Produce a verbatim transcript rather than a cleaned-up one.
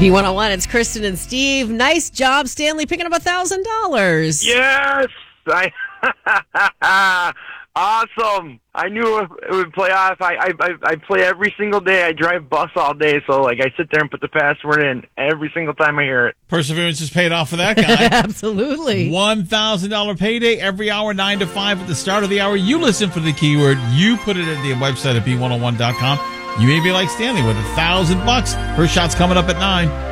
B one oh one, it's Kristen and Steve. Nice job, Stanley, picking up one thousand dollars. Yes! I, awesome. I knew it would play off. I, I I play every single day. I drive bus all day, so like I sit there and put the password in every single time I hear it. Perseverance is paid off for that guy. Absolutely. one thousand dollars payday every hour, nine to five at the start of the hour. You listen for the keyword. You put it at the website at B one oh one dot com. You may be like Stanley with a thousand bucks. First shot's coming up at nine.